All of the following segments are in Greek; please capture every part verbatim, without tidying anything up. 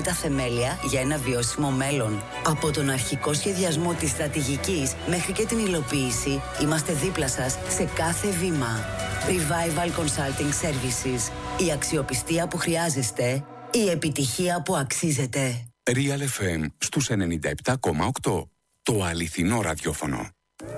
τα θεμέλια για ένα βιώσιμο μέλλον. Από τον αρχικό σχεδιασμό της στρατηγικής μέχρι και την υλοποίηση, είμαστε δίπλα σας σε κάθε βήμα. Revival Consulting Services. Η αξιοπιστία που χρειάζεστε, η επιτυχία που αξίζετε. Real εφ εμ στους ενενήντα επτά κόμμα οκτώ. Το αληθινό ραδιόφωνο.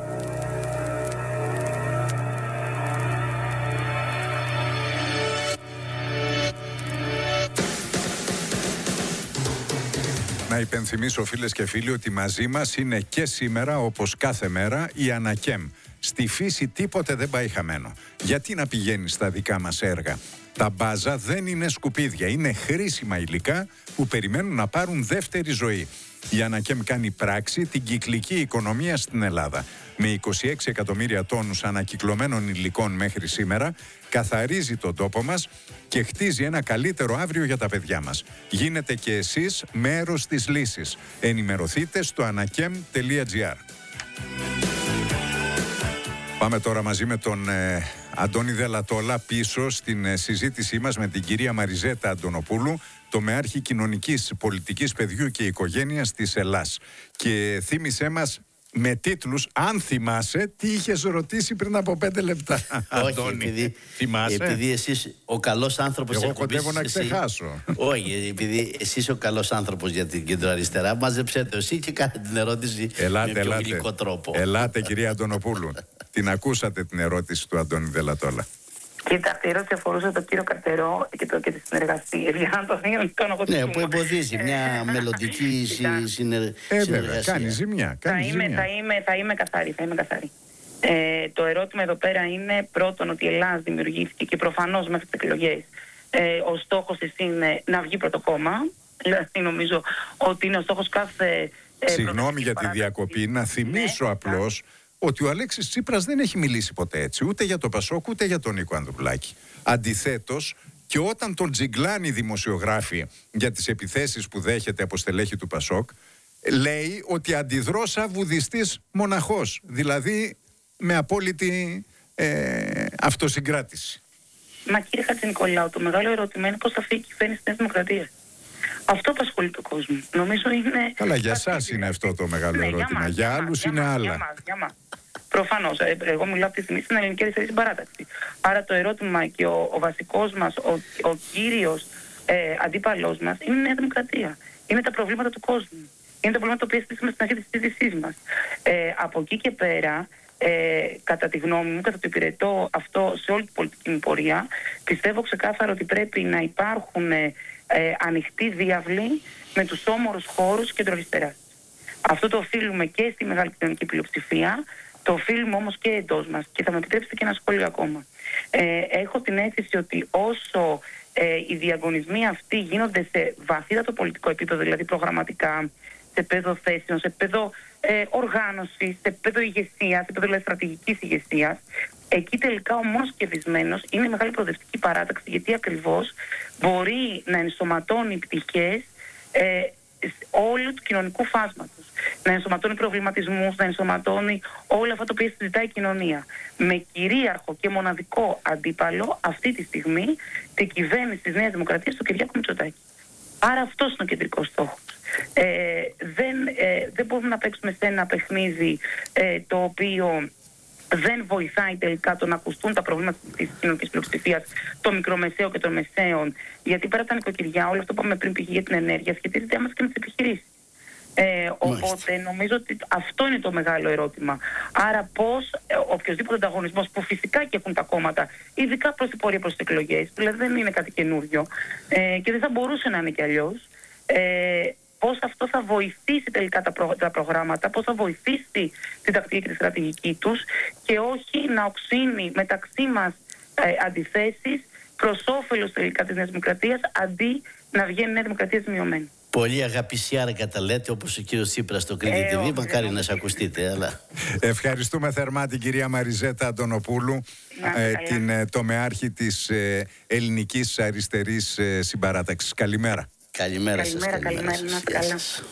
Να υπενθυμίσω, φίλες και φίλοι, ότι μαζί μας είναι και σήμερα, όπως κάθε μέρα, η Ανακέμ. Στη φύση τίποτε δεν πάει χαμένο. Γιατί να πηγαίνει στα δικά μας έργα? Τα μπάζα δεν είναι σκουπίδια, είναι χρήσιμα υλικά που περιμένουν να πάρουν δεύτερη ζωή. Η Ανακέμ κάνει πράξη την κυκλική οικονομία στην Ελλάδα. Με είκοσι έξι εκατομμύρια τόνους ανακυκλωμένων υλικών μέχρι σήμερα, καθαρίζει τον τόπο μας και χτίζει ένα καλύτερο αύριο για τα παιδιά μας. Γίνετε και εσείς μέρος της λύσης. Ενημερωθείτε στο ανακέμ τελεία τζι άρ. Πάμε τώρα μαζί με τον ε, Αντώνη Δελατόλα πίσω στην ε, συζήτησή μας με την κυρία Μαριζέτα Αντωνοπούλου, τομεάρχη κοινωνικής πολιτικής παιδιού και οικογένειας της Ελλάς. Και θύμισέ μας με τίτλους, αν θυμάσαι, τι είχες ρωτήσει πριν από πέντε λεπτά. Όχι, Αντώνη, επειδή, θυμάσαι? επειδή εσείς ο καλός άνθρωπος... Εγώ κοντεύω να ξεχάσω. Όχι, επειδή εσείς ο καλός άνθρωπος για την κεντροαριστερά, μαζεψέτε εσύ και κάνετε την ερώτηση ελάτε, με πιο ελάτε. γλυκό τρόπο. Ελάτε, κυρία Αντωνοπούλου. Την ακούσατε την ερώτηση του Αντώνη Δελατόλα? Κοιτάξτε, η ερώτηση αφορούσε τον κύριο Καρτερό και, το, και τη συνεργασία. Για να το κάνω ναι, που εμποδίζει μια μελλοντική συνεργασία. Ε, βέβαια, κάνει ζημιά. Κάνει θα, είμαι, ζημιά. θα, είμαι, θα είμαι καθαρή. Θα είμαι καθαρή. Ε, το ερώτημα εδώ πέρα είναι πρώτον ότι η Ελλάδα δημιουργήθηκε και προφανώς μέχρι τις εκλογές ε, ο στόχος της είναι να βγει πρώτο κόμμα. Δηλαδή νομίζω ότι είναι ο στόχος κάθε... Ε, Συγγνώμη για τη διακοπή, να θυμίσω ναι, απλώς ότι ο Αλέξης Τσίπρας δεν έχει μιλήσει ποτέ έτσι, ούτε για το Πασόκ, ούτε για τον Νίκο Ανδρουλάκη. Αντιθέτως, και όταν τον τζιγκλάνει οι δημοσιογράφοι για τις επιθέσεις που δέχεται από στελέχη του Πασόκ, λέει ότι αντιδρώ σαν βουδιστής μοναχός, δηλαδή με απόλυτη ε, αυτοσυγκράτηση. Μα κύριε Χατζηνικολάου, το μεγάλο ερώτημα είναι πώς θα φύγει η κυβέρνηση της Δημοκρατίας. Αυτό απασχολεί τον κόσμο. Νομίζω είναι... Καλά, για εσάς είναι αυτό το μεγάλο ναι, ερώτημα. Για, μας, για, για άλλους για είναι μας, άλλα. Για μας, για μας. Προφανώς. Ε, εγώ μιλάω αυτή τη στιγμή στην Ελληνική Αριστερή Συμπαράταξη. Άρα το ερώτημα και ο, ο βασικός μας, ο, ο κύριος ε, αντίπαλός μας είναι η Νέα Δημοκρατία. Είναι τα προβλήματα του κόσμου. Είναι τα προβλήματα που στήσαμε στην αρχή της συζήτησής μας. Ε, από εκεί και πέρα, ε, κατά τη γνώμη μου, κατά το υπηρετώ αυτό σε όλη την πολιτική μου πορεία, πιστεύω ξεκάθαρα ότι πρέπει να υπάρχουν ε, ε, ανοιχτοί διάβλοι με τους όμορους χώρους κεντροαριστεράς. Αυτό το οφείλουμε και στη μεγάλη κοινωνική πλειοψηφία, το οφείλουμε όμως και εντός μας. Και θα με επιτρέψετε και ένα σχόλιο ακόμα. Ε, έχω την αίσθηση ότι όσο ε, οι διαγωνισμοί αυτοί γίνονται σε βαθύτατο πολιτικό επίπεδο, δηλαδή προγραμματικά, σε επίπεδο θέσεων, σε επίπεδο ε, οργάνωσης, σε επίπεδο ηγεσίας, σε επίπεδο δηλαδή, στρατηγικής ηγεσίας, εκεί τελικά ο μόνος κερδισμένος είναι η μεγάλη προοδευτική παράταξη, γιατί ακριβώς μπορεί να ενσωματώνει πτυχές ε, όλου του κοινωνικού φάσματος. Να ενσωματώνει προβληματισμούς, να ενσωματώνει όλα αυτά τα οποία συζητάει η κοινωνία. Με κυρίαρχο και μοναδικό αντίπαλο αυτή τη στιγμή την κυβέρνηση της Νέας Δημοκρατίας του Κυριάκου Μητσοτάκη. Άρα αυτός είναι ο κεντρικός στόχος. Ε, δεν, ε, δεν μπορούμε να παίξουμε σε ένα παιχνίδι ε, το οποίο δεν βοηθάει τελικά το να ακουστούν τα προβλήματα της κοινωνικής πλειοψηφίας, το μικρομεσαίο και των μεσαίων, γιατί πέρα από τα νοικοκυριά, όλο αυτό που είπαμε πριν π.χ. για την ενέργεια, σχετίζεται άμεσα και με τις επιχειρήσεις. Ε, οπότε νομίζω ότι αυτό είναι το μεγάλο ερώτημα. Άρα πώς ε, οποιοδήποτε ανταγωνισμός που φυσικά και έχουν τα κόμματα, ειδικά προς την πορεία προς τις εκλογές, δηλαδή δεν είναι κάτι καινούριο ε, και δεν θα μπορούσε να είναι κι αλλιώς, ε, πώς αυτό θα βοηθήσει τελικά τα, προ, τα προγράμματα, πώς θα βοηθήσει την τακτική και τη στρατηγική τους και όχι να οξύνει μεταξύ μας ε, αντιθέσεις προς όφελος τελικά της Νέας Δημοκρατίας, αντί να βγαίνει η Νέα Δημοκρατία μειωμένη. Πολύ αγαπησιάρικα τα λέτε, όπως ο κύριος Τσίπρας στο Κρήτη τι βι, μακάρι να σε ακουστείτε. Αλλά... Ευχαριστούμε θερμά την κυρία Μαριζέτα Αντωνοπούλου, ε, την ε, τομεάρχη της ε, Ελληνικής Αριστερής ε, Συμπαράταξης. Καλημέρα. Καλημέρα, καλημέρα σας. Καλημέρα, καλημέρα, καλημέρα σας.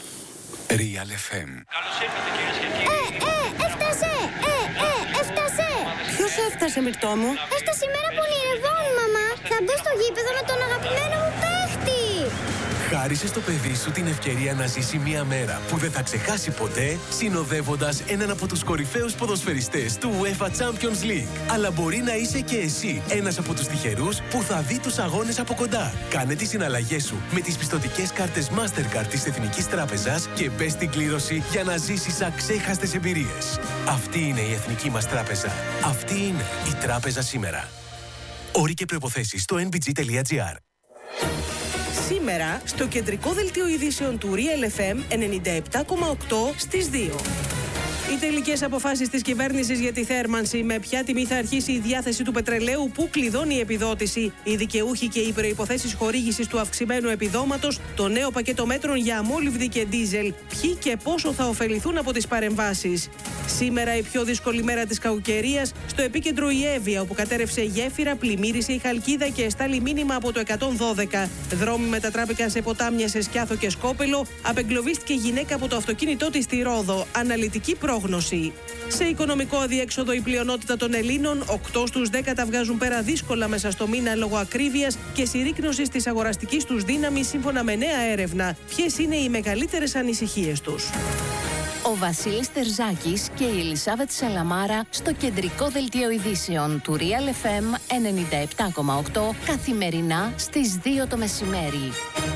Real εφ εμ. Καλώς ήρθατε κυρίες και κύριοι. Ε, ε, έφτασε! Ε, ε, έφτασε! Ποιος έφτασε, Μυρτώ μου? Έφτασε η μέρα που ονειρευόμουν, μαμά. Θα μπω στο γήπεδο με τον αγαπημένο μου παίχτη. χάρισες στο παιδί σου την ευκαιρία να ζήσει μια μέρα που δεν θα ξεχάσει ποτέ, συνοδεύοντας έναν από τους κορυφαίους ποδοσφαιριστές του UEFA Champions League. Αλλά μπορεί να είσαι και εσύ ένας από τους τυχερούς που θα δει τους αγώνες από κοντά. Κάνε τις συναλλαγές σου με τις πιστωτικές κάρτες Mastercard της Εθνικής Τράπεζας και μπες στην κλήρωση για να ζήσεις αξέχαστες εμπειρίες. Αυτή είναι η Εθνική μας Τράπεζα. Αυτή είναι η Τράπεζα σήμερα. Όροι και προϋποθέσεις στο εν μπι τζι τελεία τζι άρ. Σήμερα, στο κεντρικό δελτίο ειδήσεων του Real εφ εμ ενενήντα επτά κόμμα οκτώ στις δύο. Οι τελικές αποφάσεις της κυβέρνησης για τη θέρμανση, με ποια τιμή θα αρχίσει η διάθεση του πετρελαίου, πού κλειδώνει η επιδότηση, οι δικαιούχοι και οι προϋποθέσεις χορήγησης του αυξημένου επιδόματος, το νέο πακέτο μέτρων για αμόλυβδη και ντίζελ, ποιοι και πόσο θα ωφεληθούν από τις παρεμβάσεις. Σήμερα η πιο δύσκολη μέρα της κακοκαιρίας, στο επίκεντρο η Εύβοια, όπου κατέρευσε γέφυρα, πλημμύρισε η Χαλκίδα και εστάλει μήνυμα από το εκατόν δώδεκα. Δρόμοι μετατράπηκαν σε ποτάμια σε Σκιάθο και Σκόπελο, απεγκλωβίστηκε γυναίκα από το αυτοκίνητό της στη Ρόδο. Αναλυτική πρόγνωση. Σε οικονομικό αδιέξοδο, η πλειονότητα των Ελλήνων, οκτώ στους δέκα τα βγάζουν πέρα δύσκολα μέσα στο μήνα λόγω ακρίβειας και συρρίκνωσης της αγοραστικής τους δύναμης, σύμφωνα με νέα έρευνα. Ποιες είναι οι μεγαλύτερες ανησυχίες τους? Ο Βασίλης Τερζάκης και η Ελισάβετ Σαλαμάρα στο κεντρικό δελτίο ειδήσεων του Real εφ εμ ενενήντα επτά κόμμα οκτώ, καθημερινά στις δύο το μεσημέρι.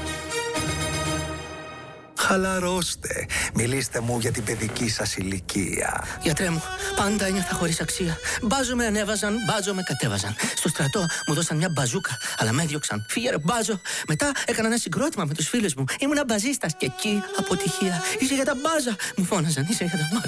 Χαλαρώστε. Μιλήστε μου για την παιδική σας ηλικία. Γιατρέ μου, πάντα ένιωθα χωρίς αξία. Μπάζο με ανέβαζαν, μπάζο με κατέβαζαν. Στο στρατό μου δώσαν μια μπαζούκα, αλλά με έδιωξαν. Φύγε ρε μπάζο. Μετά έκανα ένα συγκρότημα με τους φίλους μου. Ήμουνα μπαζίστας και εκεί αποτυχία. Είσαι για τα μπάζα. Μου φώναζαν, είσαι για τα μπάζα.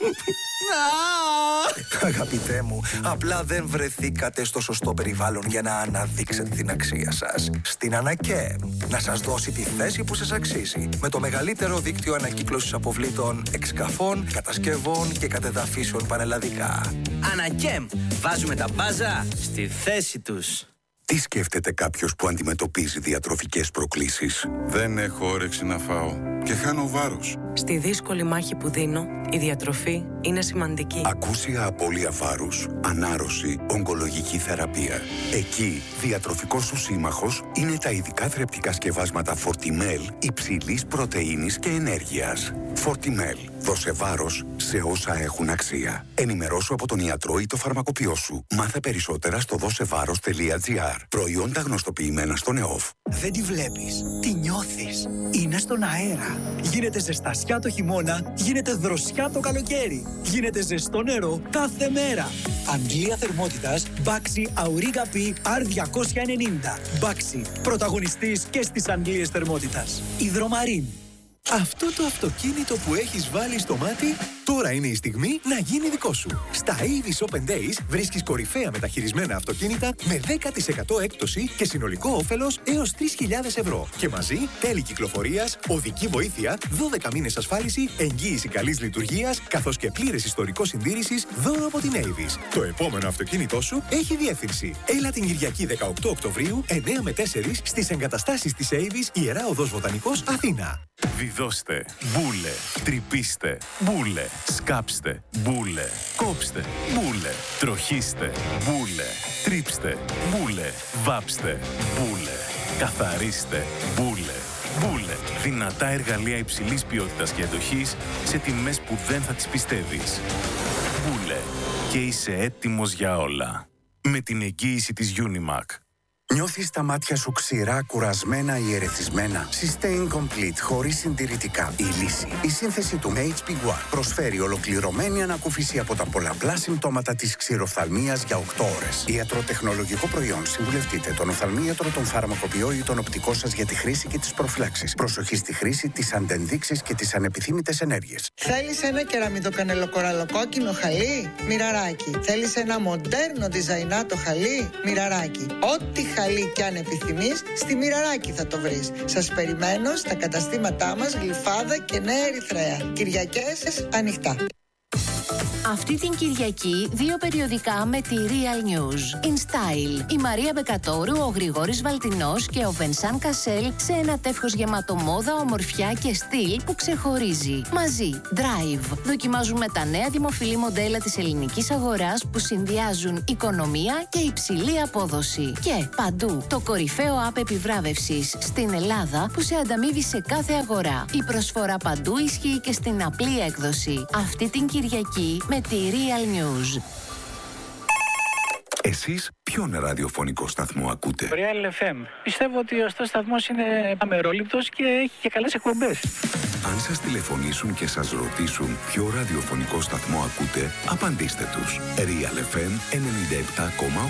Αγαπητέ μου, απλά δεν βρεθήκατε στο σωστό περιβάλλον για να αναδείξετε την αξία σας. Στην ΑΝΑΚΕΜ, να σας δώσει τη θέση που σας αξίζει. Με το μεγαλύτερο δίκτυο ανακύκλωσης αποβλήτων, εξκαφών, κατασκευών και κατεδαφίσεων πανελλαδικά. ΑΝΑΚΕΜ, βάζουμε τα μπάζα στη θέση τους. Τι σκέφτεται κάποιος που αντιμετωπίζει διατροφικές προκλήσεις? Δεν έχω όρεξη να φάω και χάνω βάρος. Στη δύσκολη μάχη που δίνω, η διατροφή είναι σημαντική. Ακούσια απώλεια βάρους, ανάρρωση, ογκολογική θεραπεία. Εκεί, διατροφικός σου σύμμαχος είναι τα ειδικά θρεπτικά σκευάσματα Fortimel υψηλής πρωτεΐνης και ενέργειας. Fortimel. Δώσε βάρος σε όσα έχουν αξία. Ενημερώσου από τον ιατρό ή το φαρμακοποιό σου. Μάθε περισσότερα στο δώσεβάρος τελεία τζι άρ. Προϊόντα γνωστοποιημένα στον ΕΟΦ. Δεν τη βλέπεις, τη νιώθεις. Είναι στον αέρα. Γίνεται ζεστασιά το χειμώνα, γίνεται δροσιά το καλοκαίρι. Γίνεται ζεστό νερό κάθε μέρα. Αντλία θερμότητας Baxi Auriga P αρ διακόσια ενενήντα. Baxi, πρωταγωνιστής και στις αντλίες θερμότητας. Υδρομαρίν. Αυτό το αυτοκίνητο που έχεις βάλει στο μάτι, τώρα είναι η στιγμή να γίνει δικό σου. Στα Avis Open Days βρίσκεις κορυφαία μεταχειρισμένα αυτοκίνητα με δέκα τοις εκατό έκπτωση και συνολικό όφελος έως τρεις χιλιάδες ευρώ. Και μαζί τέλη κυκλοφορίας, οδική βοήθεια, δώδεκα μήνες ασφάλιση, εγγύηση καλής λειτουργίας, καθώς και πλήρες ιστορικό συντήρησης, δώρο από την Avis. Το επόμενο αυτοκίνητό σου έχει διεύθυνση. Έλα την Κυριακή δεκαοκτώ Οκτωβρίου, εννέα με τέσσερα στις εγκαταστάσεις της Avis, Ιερά Οδός Βοτανικός, Αθήνα. Βιδώστε, μπούλε, τρυπήστε, μπούλε, σκάψτε, μπούλε, κόψτε, μπούλε, τροχίστε, μπούλε, τρίψτε, μπούλε, βάψτε, μπούλε, καθαρίστε, μπούλε, μπούλε. Δυνατά εργαλεία υψηλής ποιότητας και αντοχής σε τιμές που δεν θα τις πιστεύεις. Μπούλε. Και είσαι έτοιμος για όλα. Με την εγγύηση της Unimac. Νιώθεις τα μάτια σου ξηρά, κουρασμένα ή ερεθισμένα? Sustain Complete, χωρίς συντηρητικά. Η λύση. Η σύνθεση του έιτς πι One προσφέρει ολοκληρωμένη ανακούφιση από τα πολλαπλά συμπτώματα της ξηροφθαλμίας για οκτώ ώρες. Ιατροτεχνολογικό προϊόν. Συμβουλευτείτε τον οφθαλμίατρο, τον φαρμακοποιό ή τον οπτικό σας για τη χρήση και τις προφυλάξεις. Προσοχή στη χρήση, τις αντενδείξεις και τις ανεπιθύμητες ενέργειες. Θέλεις ένα κεραμιδοκανελοκόκκινο χαλί? Μοιραράκι. Θέλεις ένα μοντέρνο διζαϊνάτο χαλί? Μοιραράκι. Ό,τι χαλί κι αν επιθυμείς, στη Μοιραράκι θα το βρεις. Σας περιμένω στα καταστήματά μας Γλυφάδα και Νέα Ερυθρέα. Κυριακές ανοιχτά. Αυτή την Κυριακή, δύο περιοδικά με τη Real News. In Style, η Μαρία Μπεκατόρου, ο Γρηγόρης Βαλτινός και ο Βενσάν Κασέλ σε ένα τεύχος γεμάτο μόδα, ομορφιά και στυλ που ξεχωρίζει. Μαζί, Drive. Δοκιμάζουμε τα νέα δημοφιλή μοντέλα της ελληνικής αγοράς που συνδυάζουν οικονομία και υψηλή απόδοση. Και παντού, το κορυφαίο app επιβράβευσης στην Ελλάδα που σε ανταμείβει σε κάθε αγορά. Η προσφορά παντού ισχύει και στην απλή έκδοση. Αυτή την Κυριακή με τη Real News. Εσείς ποιον ραδιοφωνικό σταθμό ακούτε? Real εφ εμ. Πιστεύω ότι ο αυτός σταθμός είναι αμερόληπτος και έχει και καλές εκπομπές. Αν σας τηλεφωνήσουν και σας ρωτήσουν ποιο ραδιοφωνικό σταθμό ακούτε, απαντήστε τους. Real εφ εμ ενενήντα επτά κόμμα οκτώ.